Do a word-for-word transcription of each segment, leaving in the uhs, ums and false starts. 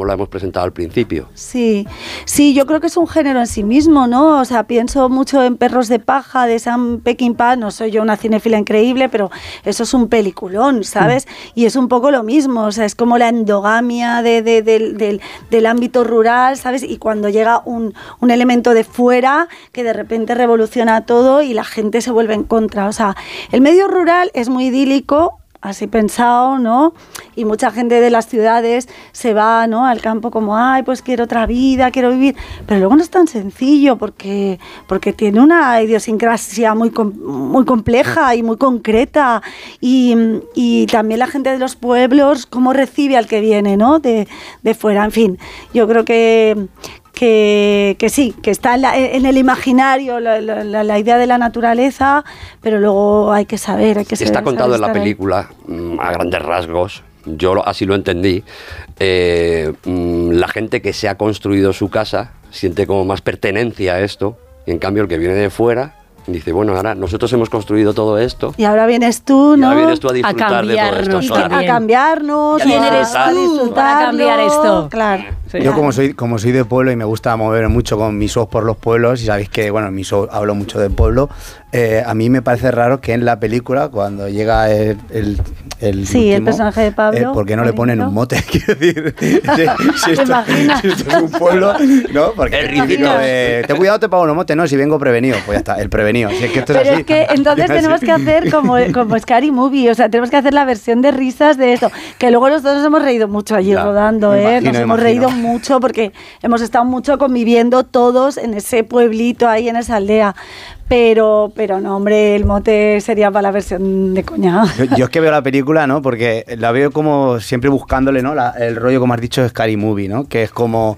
como lo hemos presentado al principio. Sí, sí, yo creo que es un género en sí mismo, ¿no? O sea, pienso mucho en Perros de paja de Sam Peckinpah, no soy yo una cinéfila increíble, pero eso es un peliculón, ¿sabes? Mm. Y es un poco lo mismo, o sea, es como la endogamia de, de, de, de, del ámbito rural, ¿sabes? Y cuando llega un, un elemento de fuera que de repente revoluciona todo y la gente se vuelve en contra. O sea, el medio rural es muy idílico, así pensado, ¿no? Y mucha gente de las ciudades se va, ¿no?, al campo como, ay, pues quiero otra vida, quiero vivir. Pero luego no es tan sencillo porque, porque tiene una idiosincrasia muy, muy compleja y muy concreta. Y, y también la gente de los pueblos, cómo recibe al que viene, ¿no?, de, de fuera. En fin, yo creo que... Que, que sí, que está en, la, en el imaginario la, la, la idea de la naturaleza, pero luego hay que saber, hay que saber. Está contado en la película, ahí. a grandes rasgos, yo así lo entendí, eh, la gente que se ha construido su casa siente como más pertenencia a esto, y en cambio el que viene de fuera dice, bueno, ahora nosotros hemos construido todo esto. Y ahora vienes tú, ¿no? Y ahora vienes tú a disfrutar a de todo esto. A, a cambiarnos. ¿Quién eres tú para cambiar esto? Claro. Sí. Yo como soy como soy de pueblo y me gusta mover mucho con mis ojos por los pueblos, y sabéis que, bueno, en mis ojos hablo mucho del pueblo, eh, a mí me parece raro que en la película, cuando llega el, el, el sí, último, el personaje de Pablo, eh, ¿por qué no le ponen un mote? Quiero decir, si, si, esto, si esto es un pueblo, ¿no? Porque el ridículo de, ten cuidado, te pago un mote, no, si vengo prevenido, pues ya está, el prevenido. Si es que esto es Pero así. es que entonces tenemos que hacer como, como Scary Movie, o sea, tenemos que hacer la versión de risas de esto, que luego nosotros nos hemos reído mucho allí ya, rodando, ¿eh? Imagino, nos hemos imagino. reído mucho porque hemos estado mucho conviviendo todos en ese pueblito ahí, en esa aldea. Pero, pero no, hombre, el mote sería para la versión de coña. Yo, yo es que veo la película, ¿no? Porque la veo como siempre buscándole, ¿no? La, el rollo, como has dicho, de Scary Movie, ¿no? Que es como...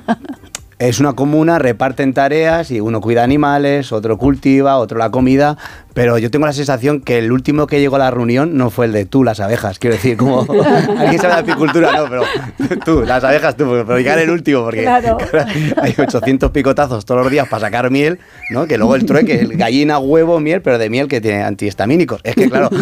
Es una comuna, reparten tareas y uno cuida animales, otro cultiva, otro la comida, pero yo tengo la sensación que el último que llegó a la reunión no fue el de tú, las abejas, quiero decir, como alguien sabe de apicultura, no, pero tú, las abejas, tú, pero llegar el último, porque claro. Hay ochocientos picotazos todos los días para sacar miel, ¿no? Que luego el trueque, el gallina, huevo, miel, pero de miel que tiene antihistamínicos. Es que claro,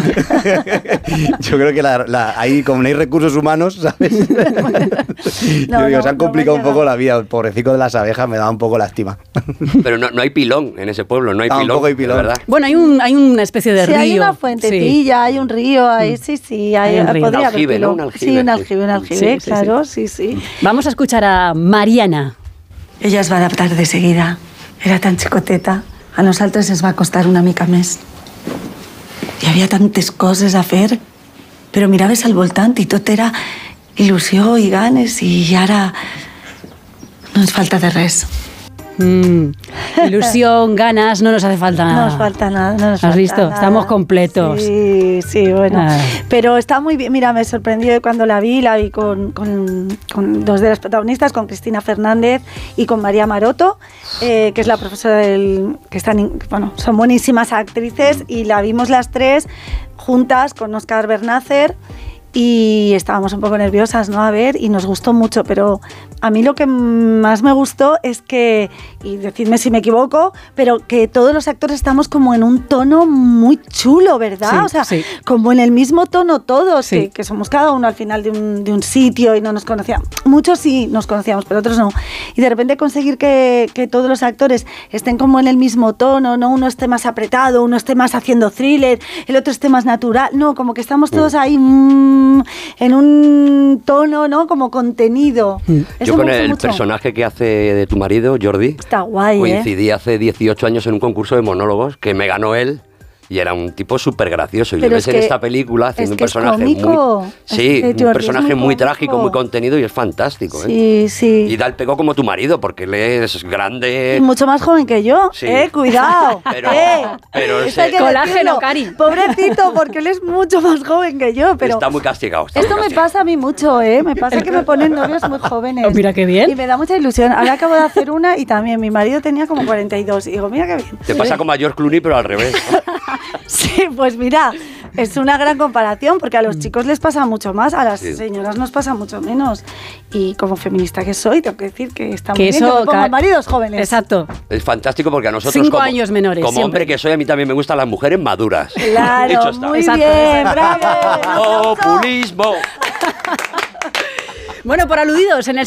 yo creo que la, la, ahí como no hay recursos humanos, ¿sabes? No, yo digo, no, se han complicado no un poco la vida, el pobrecito de las abejas me da un poco lástima. Pero no, no hay pilón en ese pueblo, no hay no, pilón, hay pilón. ¿verdad? Bueno, hay, un, hay una especie de sí, río. Hay una fuentecilla, sí. Hay un río, ahí, sí, sí. Hay, hay un, podría un aljibe, haber ¿no? Un aljibe. Sí, un aljibe, un aljibe, sí, sí, claro, sí. sí, sí. Vamos a escuchar a Mariana. Ella es va adaptar de seguida. Era tan xicoteta. A nosaltres ens va costar una mica més. Hi havia tantes coses a fer, però miraves al voltant i tot era il·lusió i ganes, i ara no ens falta de res. Mm, ilusión, ganas, no nos hace falta nada. No nos falta nada. No nos ¿Has falta visto? Nada. Estamos completos. Sí, sí, bueno. Ah. Pero está muy bien. Mira, me sorprendió cuando la vi, la vi con, con, con dos de las protagonistas, con Cristina Fernández y con María Maroto, eh, que es la profesora del... que están, bueno, son buenísimas actrices, y la vimos las tres juntas con Óscar Bernácer. Y estábamos un poco nerviosas, ¿no? A ver, y nos gustó mucho, pero a mí lo que más me gustó es que, y decidme si me equivoco, pero que todos los actores estamos como en un tono muy chulo, ¿verdad? Sí, o sea, sí. como en el mismo tono todos, sí. que, que somos cada uno al final de un, de un sitio y no nos conocíamos. Muchos sí nos conocíamos, pero otros no. Y de repente conseguir que, que todos los actores estén como en el mismo tono, ¿no? Uno esté más apretado, uno esté más haciendo thriller, el otro esté más natural, no, como que estamos todos ahí... Mmm, en un tono, ¿no? Como contenido. Mm. Yo con el mucho. personaje que hace de tu marido, Jordi, está guay, coincidí ¿eh? hace dieciocho años en un concurso de monólogos que me ganó él. Y era un tipo súper gracioso. Y pero lo ves es en que, esta película haciendo es que un personaje es cómico. muy... Sí, es un personaje muy, muy trágico, muy contenido, y es fantástico. Sí, ¿eh? sí. Y da el pego como tu marido, porque él es grande... Y mucho más joven que yo. Sí. Eh, cuidado. Pero, eh, pero ese, colágeno, Cari. Pobrecito, porque él es mucho más joven que yo. Pero está muy castigado. Está esto muy me castigado. pasa a mí mucho, ¿eh? Me pasa que me ponen novios muy jóvenes. Oh, mira qué bien. Y me da mucha ilusión. Ahora acabo de hacer una y también mi marido tenía como cuarenta y dos. Y digo, mira qué bien. Te pasa como a George Clooney, pero al revés. Sí, pues mira, es una gran comparación, porque a los chicos les pasa mucho más, a las sí. señoras nos pasa mucho menos. Y como feminista que soy, tengo que decir que está muy que bien eso, que me pongan maridos jóvenes. Exacto. Es fantástico, porque a nosotros Cinco como, años menores, como siempre. hombre que soy, a mí también me gustan las mujeres maduras. Claro, Dicho está. muy Exacto. bien, bravo. Populismo. Bueno, por aludidos, en el